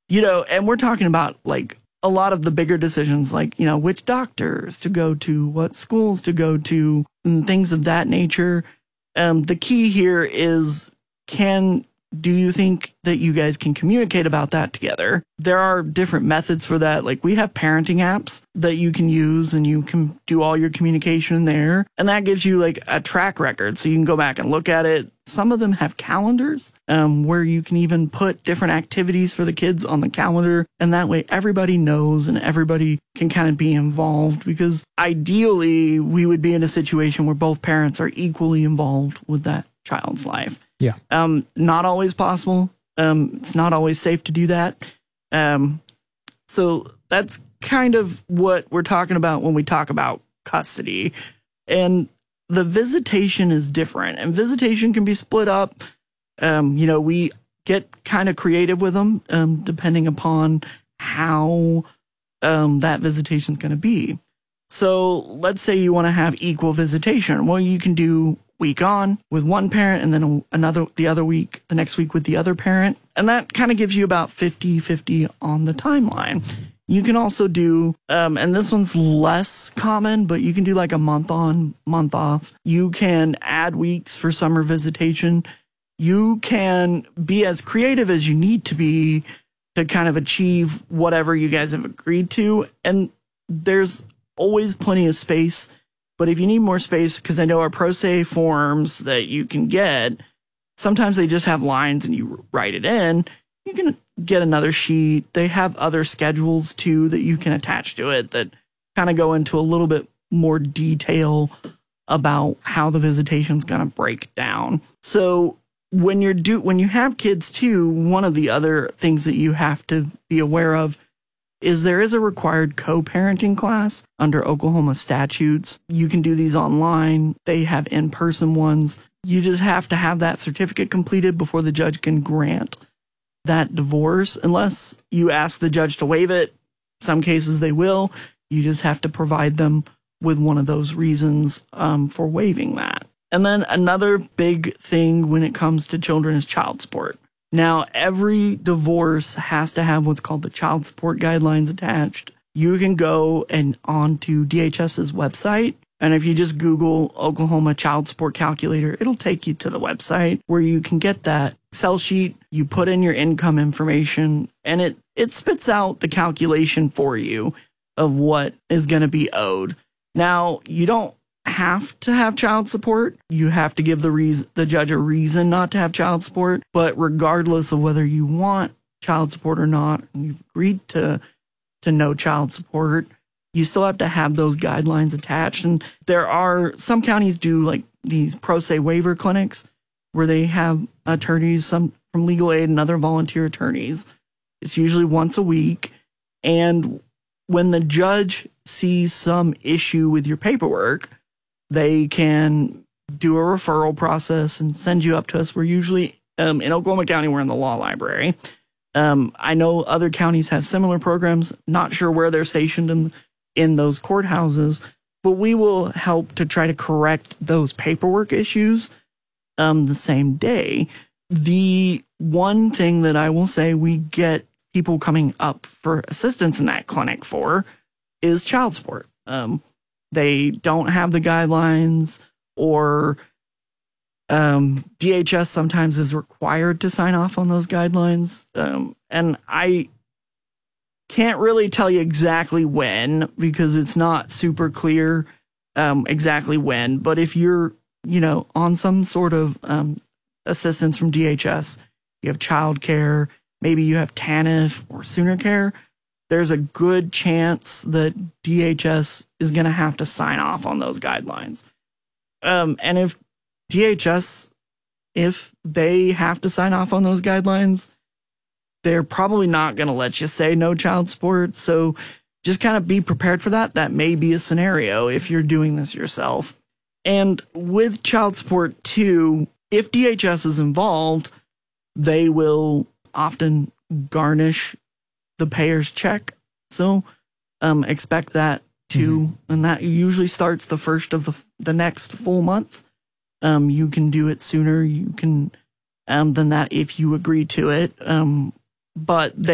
And we're talking about like a lot of the bigger decisions, like, which doctors to go to, what schools to go to, and things of that nature. The key here is, do you think that you guys can communicate about that together? There are different methods for that. Like, we have parenting apps that you can use, and you can do all your communication there. And that gives you like a track record, so you can go back and look at it. Some of them have calendars where you can even put different activities for the kids on the calendar. And that way everybody knows and everybody can kind of be involved, because ideally we would be in a situation where both parents are equally involved with that child's life. Yeah. Not always possible. It's not always safe to do that. So that's kind of what we're talking about when we talk about custody. And the visitation is different, and visitation can be split up. We get kind of creative with them, depending upon how that visitation is going to be. So let's say you want to have equal visitation. Well, you can do week on with one parent, and then the next week with the other parent. And that kind of gives you about 50-50 on the timeline. You can also do, and this one's less common, but you can do like a month on, month off. You can add weeks for summer visitation. You can be as creative as you need to be to kind of achieve whatever you guys have agreed to. And there's always plenty of space. But if you need more space, because I know our Pro Se forms that you can get, sometimes they just have lines and you write it in. You can get another sheet. They have other schedules too that you can attach to it that kind of go into a little bit more detail about how the visitation's going to break down. So when you have kids too, one of the other things that you have to be aware of is there is a required co-parenting class under Oklahoma statutes. You can do these online. They have in-person ones. You just have to have that certificate completed before the judge can grant that divorce, unless you ask the judge to waive it. Some cases they will. You just have to provide them with one of those reasons for waiving that. And then another big thing when it comes to children is child support. Now, every divorce has to have what's called the child support guidelines attached. You can go onto DHS's website, and if you just Google Oklahoma child support calculator, it'll take you to the website where you can get that Excel sheet. You put in your income information, and it spits out the calculation for you of what is going to be owed. Now, you don't have to have child support. You have to give the judge a reason not to have child support. But regardless of whether you want child support or not, and you've agreed to no child support, you still have to have those guidelines attached. And there are some counties do like these pro se waiver clinics where they have attorneys, some from legal aid and other volunteer attorneys. It's usually once a week. And when the judge sees some issue with your paperwork, they can do a referral process and send you up to us. We're usually, in Oklahoma County, we're in the law library. I know other counties have similar programs. Not sure where they're stationed in those courthouses, but we will help to try to correct those paperwork issues the same day. The one thing that I will say we get people coming up for assistance in that clinic for is child support. They don't have the guidelines, or DHS sometimes is required to sign off on those guidelines. And I can't really tell you exactly when, because it's not super clear exactly when. But if you're, on some sort of assistance from DHS, you have child care, maybe you have TANF or Sooner Care, there's a good chance that DHS is going to have to sign off on those guidelines. And if DHS, if they have to sign off on those guidelines, they're probably not going to let you say no child support. So just kind of be prepared for that. That may be a scenario if you're doing this yourself. And with child support too, if DHS is involved, they will often garnish the payer's check. So expect that too. And that usually starts the first of the next full month. You can do it sooner. You can than that if you agree to it. But